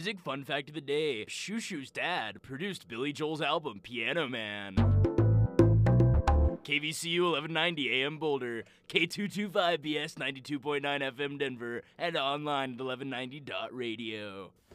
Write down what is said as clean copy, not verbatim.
music fun fact of the day. Shushu's dad produced Billy Joel's album Piano Man. KVCU 1190 AM Boulder, K225BS 92.9 FM Denver, and online at 1190.radio.